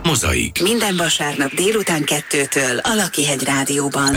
Mozaik. Minden vasárnap délután 2-től a Lakihegy Rádióban.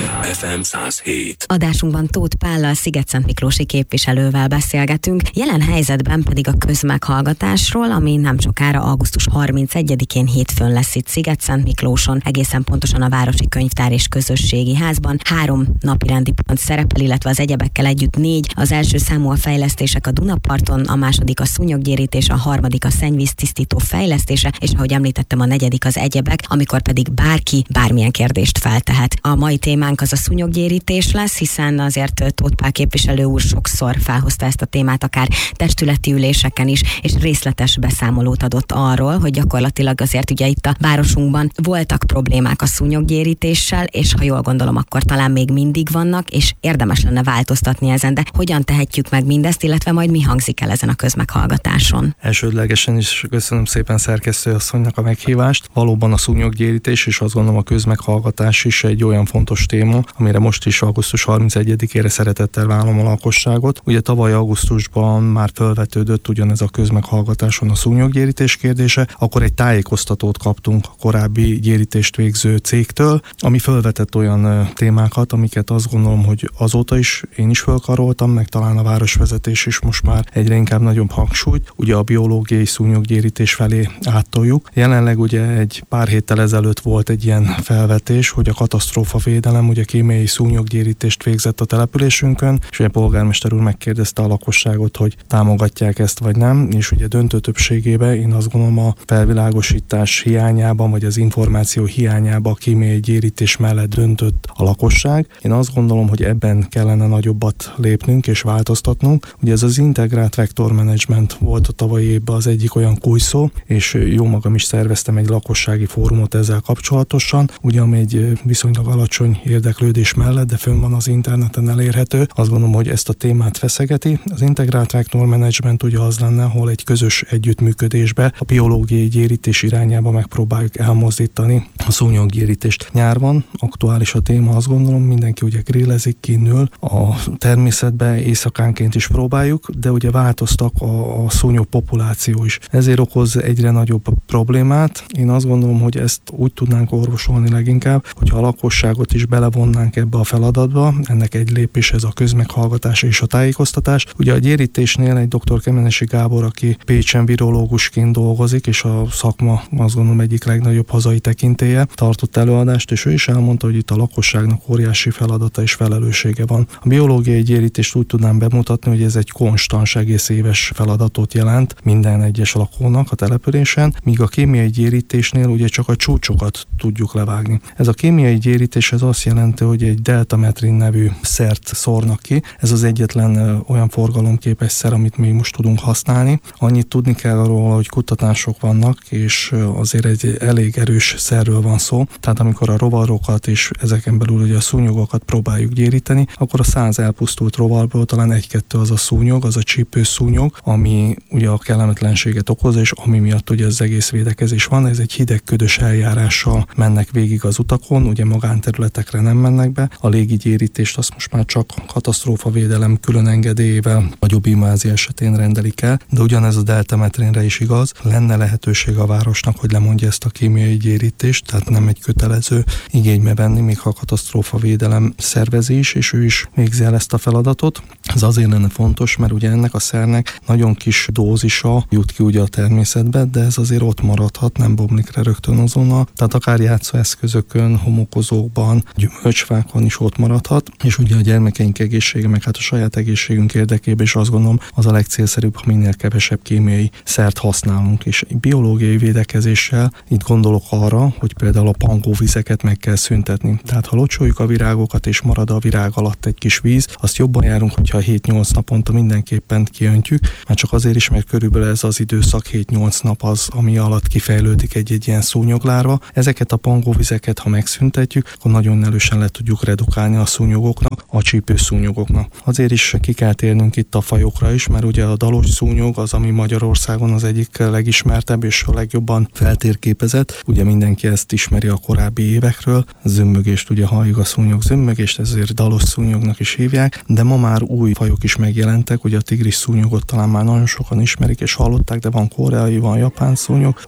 FM 107. Adásunkban Tóth Pállal, Szigetszentmiklósi képviselővel beszélgetünk, jelen helyzetben pedig a közmeghallgatásról, ami nem sokára augusztus 31-én hétfőn lesz itt Szigetszentmiklóson, egészen pontosan a Városi Könyvtár és Közösségi Házban. 3 napirendi pont szerepel, illetve az egyebekkel együtt 4. Az első számú a fejlesztések a Dunaparton, a második a szúnyoggyérítés, a harmadik a szennyvíztisztító fejlesztése, és ahogy említettem, a negyedik az egyebek, amikor pedig bárki bármilyen kérdést feltehet. A mai témánk az a szúnyoggyérítés lesz, hiszen azért Tóth Pál képviselő úr sokszor felhozta ezt a témát, akár testületi üléseken is, és részletes beszámolót adott arról, hogy gyakorlatilag azért ugye itt a városunkban voltak problémák a szúnyoggyérítéssel, és ha jól gondolom, akkor talán még mindig vannak, és érdemes lenne változtatni ezen, de hogyan tehetjük meg mindezt, illetve majd mi hangzik el ezen a közmeghallgatáson? Elsődlegesen is köszönöm szépen szerkesztő asszonynak a meghívást. Valóban a szúnyoggyérítés, és azt gondolom a közmeghallgatás is egy olyan fontos téma, amire most is augusztus 31-ére szeretettel várom a lakosságot. Ugye tavaly augusztusban már felvetődött ugyanez a közmeghallgatáson a szúnyoggyérítés kérdése, akkor egy tájékoztatót kaptunk a korábbi gyérítést végző cégtől, ami felvetett olyan témákat, amiket azt gondolom, hogy azóta is én is felkaroltam, meg talán a városvezetés is most már egyre inkább nagyobb hangsúlyt, ugye a biológiai szúnyoggyérítés felé áttoljuk. Jelenleg ugye egy pár héttel ezelőtt volt egy ilyen felvetés, hogy a katasztrófavédelem ugye kémiai szúnyoggyérítést végzett a településünkön, és ugye a polgármester úr megkérdezte a lakosságot, hogy támogatják ezt vagy nem, és ugye döntő többségében én azt gondolom a felvilágosítás hiányában, vagy az információ hiányában a kémiai gyérítés mellett döntött a lakosság. Én azt gondolom, hogy ebben kellene nagyobbat lépnünk és változtatnunk. Ugye ez az integrált vektormenedzsment volt a tavalyi évben az egyik olyan kulcsszó, és jó magam is szerveztem egy lakossági fórumot ezzel kapcsolatosan, ugye ami egy viszonylag alacsony érdeklődés mellett, de fönn van az interneten elérhető. Azt gondolom, hogy ezt a témát feszegeti. Az integrált vektormenedzsment ugye az lenne, ahol egy közös együttműködésbe a biológiai gyérítés irányába megpróbáljuk elmozdítani a szúnyoggyérítést. Nyár van, aktuális a téma, azt gondolom, mindenki ugye grillezik, kinül a természetbe, éjszakánként is próbáljuk, de ugye változtak a szúnyog populáció is. Ezért okoz egyre nagyobb problémát. Én azt gondolom, hogy ezt úgy tudnánk orvosolni leginkább, hogyha a lakosságot is belevonnánk ebbe a feladatba. Ennek egy lépés ez a közmeghallgatás és a tájékoztatás. Ugye a gyérítésnél egy dr. Kemenesi Gábor, aki Pécsen virológusként dolgozik, és a szakma azt gondolom egyik legnagyobb hazai tekintélye, tartott előadást, és ő is elmondta, hogy itt a lakosságnak óriási feladata és felelőssége van. A biológiai gyérítést úgy tudnám bemutatni, hogy ez egy konstans, egész éves feladatot jelent minden egyes lakónak a településen, míg a kémiai gyérítésnél ugye csak a csúcsokat tudjuk levágni. Ez a kémiai gyérítés ez azt jelenti, hogy egy deltametrin nevű szert szórnak ki. Ez az egyetlen olyan forgalomképes szer, amit még most tudunk használni. Annyit tudni kell róla, hogy kutatások vannak, és azért egy elég erős szerről van szó. Tehát amikor a rovarokat és ezeken belül ugye a szúnyogokat próbáljuk gyéríteni, akkor a 100 elpusztult rovarból talán 1-2 az a szúnyog, az a csípőszúnyog, ami ugye a kellemetlenséget okoz, és ami miatt ugye az egész védekezés van. Ez egy hidegködös eljárással mennek végig az utakon, ugye magánterületekre nem mennek be. A légigyérítést azt most már csak katasztrófavédelem külön engedélyével nagyobb invázió esetén rendelik el, de ugyanez a deltametrinre is igaz. Lenne lehetőség a városnak, hogy lemondja ezt a kémiai gyérítést, tehát nem egy kötelező igénybe venni, még ha a katasztrófavédelem szervezi is, és ő is végzi el ezt a feladatot. Ez azért lenne fontos, mert ugye ennek a szernek nagyon kis dózisa jut ki ugye a természetbe, de ez azért ott maradhat, nem bomlik le rögtön azonnal. Tehát akár játszóeszközökön, homokozókban, gyümölcsfákon is ott maradhat, és ugye a gyermekeink egészsége, meg hát a saját egészségünk érdekében is azt gondolom, az a legcélszerűbb, ha minél kevesebb kémiai szert használunk. És biológiai védekezéssel itt gondolok arra, hogy például a pangóvizeket meg kell szüntetni. Tehát ha locsoljuk a virágokat és marad a virág alatt egy kis víz, azt jobban járunk, hogyha 7-8 naponta mindenképpen kiöntjük, már csak azért is, mert körülbelül ez az időszak 7-8 nap az, ami alatt kifejlődik egy ilyen szúnyoglárva. Ezeket a pangóvizeket, ha megszüntetjük, akkor nagyon erősen le tudjuk redukálni a szúnyogoknak, a csípőszúnyogoknak. Azért is ki kell térnünk itt a fajokra is, mert ugye a dalos szúnyog az, ami Magyarországon az egyik legismertebb és a legjobban feltérképezett. Ugye mindenki ezt ismeri a korábbi évekről. Zümmögést ugye halljuk, a szúnyog zümmögést, ezért dalos szúnyognak is hívják, de ma már új fajok is megjelentek, ugye a tigris szúnyogot talán már nagyon sokan ismerik és hallották, de van koreai, van japán szúnyog, ugyanez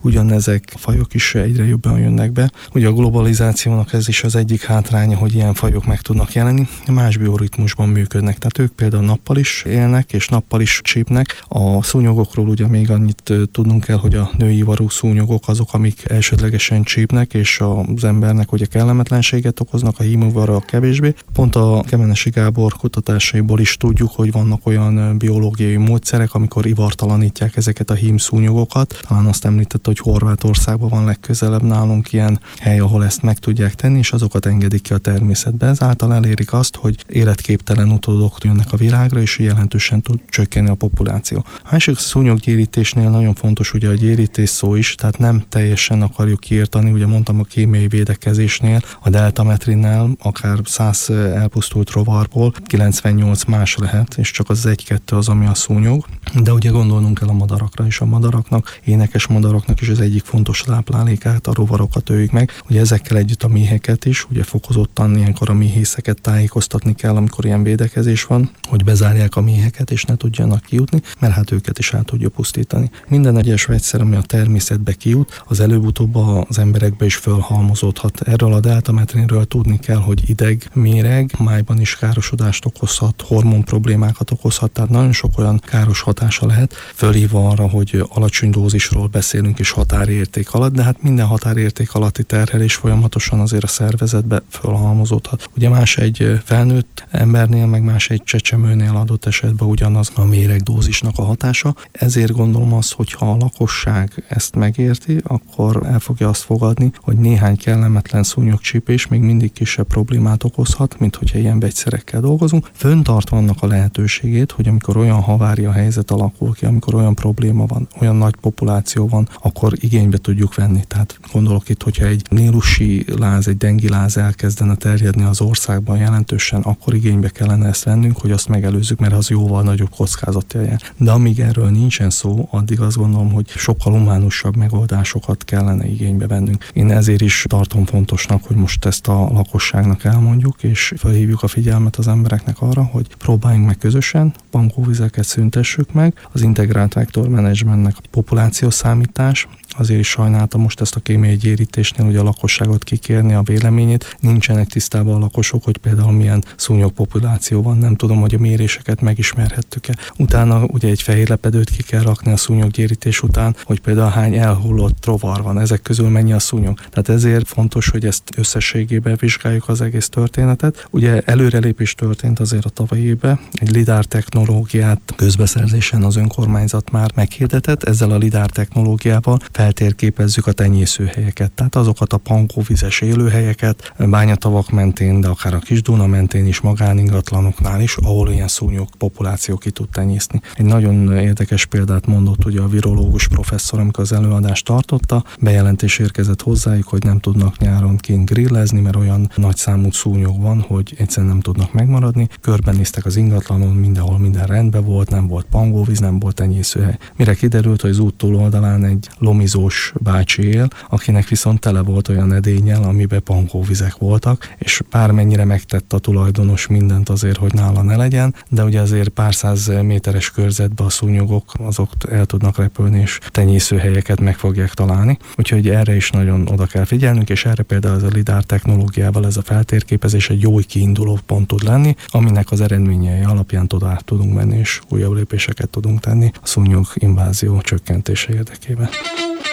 ezek a fajok is egyre jobban jönnek be. Ugye a globalizációnak ez is az egyik hátránya, hogy ilyen fajok meg tudnak jelenni, más bioritmusban működnek. Tehát ők például nappal is élnek, és nappal is csípnek. A szúnyogokról ugye még annyit tudnunk kell, hogy a női ivarú szúnyogok azok, amik elsődlegesen csípnek, és az embernek ugye kellemetlenséget okoznak, a hímivarra kevésbé. Pont a Kemenesi Gábor kutatásaiból is tudjuk, hogy vannak olyan biológiai módszerek, amikor ivartalanítják ezeket a hímszúnyogokat. Talán azt említette, hogy Horvátországban van legközelebb nálunk ilyen hely, ahol ezt meg tudják tenni, és azokat engedik ki a természetbe. Ezáltal elérik azt, hogy életképtelen utódok jönnek a világra, és jelentősen tud csökkenni a populáció. A másik szúnyoggyérítésnél nagyon fontos ugye a gyérítés szó is, tehát nem teljesen akarjuk kiirtani, ugye mondtam a kémiai védekezésnél, a deltametrinnel akár 100 elpusztult rovarból 98 más lehet, és csak az 1-2 az, ami a szúnyog. De ugye gondolnunk kell a madarakra is. A madaraknak, énekes madaraknak is az egyik fontos táplálékát, a rovarokat öljük meg. Ugye ezekkel együtt a méheket is, ugye fokozottan ilyenkor a méhészeket tájékoztatni kell, amikor ilyen védekezés van, hogy bezárják a méheket, és ne tudjanak kijutni, mert hát őket is el tudja pusztítani. Minden egyes vegyszer, ami a természetbe kijut, az előbb-utóbb az emberekbe is fölhalmozódhat. Erről a deltametrinről tudni kell, hogy ideg, méreg, májban is károsodást okozhat, hormon problémákat okozhat, tehát nagyon sok olyan káros hatása lehet, fölhívva arra, hogy alacsony dózisról beszélünk és határérték alatt, de hát minden határérték alatti terhelés folyamatosan azért a szervezetbe fölhalmozódhat. Ugye más egy felnőtt embernél, meg más egy csecsemőnél adott esetben ugyanaz a méregdózisnak a hatása. Ezért gondolom azt, hogy ha a lakosság ezt megérti, akkor el fogja azt fogadni, hogy néhány kellemetlen szúnyogcsípés még mindig kisebb problémát okozhat, mint hogyha ilyen vegyszerekkel dolgozunk. Föntartva annak a lehetőségét, hogy amikor olyan havária helyzet alakul ki, amikor olyan probléma van, olyan nagy populáció van, akkor igénybe tudjuk venni. Tehát gondolok itt, hogyha egy nílusi láz, egy dengiláz elkezdene terjedni az országban jelentősen, akkor igénybe kellene ezt vennünk, hogy azt megelőzzük, mert az jóval nagyobb kockázattal jár. De amíg erről nincsen szó, addig azt gondolom, hogy sokkal humánusabb megoldásokat kellene igénybe vennünk. Én ezért is tartom fontosnak, hogy most ezt a lakosságnak elmondjuk, és felhívjuk a figyelmet az embereknek arra, hogy próbáljunk meg közösen, bankóvizeket szüntessük meg, az integrált vektormenedzsmentnek a populációszámítás, azért is sajnáltam most ezt a kémiai gyérítésnél, hogy a lakosságot kikérni a véleményét. Nincsenek tisztában a lakosok, hogy például milyen szúnyogpopuláció van, nem tudom, hogy a méréseket megismerhettük-e. Utána ugye egy fehér lepedőt ki kell rakni a szúnyoggyérítés után, hogy például hány elhullott rovar van, ezek közül mennyi a szúnyog. Tehát ezért fontos, hogy ezt összességében vizsgáljuk az egész történetet. Ugye előrelépés történt azért a tavalyi évben, egy lidár technológiát közbeszerzésen az önkormányzat már meghirdetett, ezzel a lidár technológiával feltérképezzük a tenyészőhelyeket, tehát azokat a pankóvizes élőhelyeket, bányatavak mentén, de akár a Kis-Duna mentén is, magáningatlanoknál is, ahol ilyen szúnyog populáció ki tud tenyészni. Egy nagyon érdekes példát mondott ugye a virológus professzor, amikor az előadást tartotta, bejelentés érkezett hozzájuk, hogy nem tudnak nyáron kint grillezni, mert olyan nagy számú szúnyog van, hogy egyszerűen nem tudnak megmaradni. Körbenéztek az ingatlanon, mindenhol minden rendben volt, nem volt pangóvíz, nem volt tenyészőhely. Mire kiderült, hogy az út túloldalán egy lomizós bácsi él, akinek viszont tele volt olyan edénnyel, amiben pankóvizek voltak, és bármennyire megtett a tulajdonos mindent azért, hogy nála ne legyen, de ugye azért pár száz méteres körzetben a szúnyogok azok el tudnak repülni, és tenyészőhelyeket meg fogják találni. Úgyhogy erre is nagyon oda kell figyelnünk, és erre például ez a lidár technológiával ez a feltérképezés egy jó kiinduló pont tud lenni, aminek az eredményei alapján tovább tudunk menni, és újabb lépéseket tudunk tenni a szúnyog invázió csökkentése érdekében.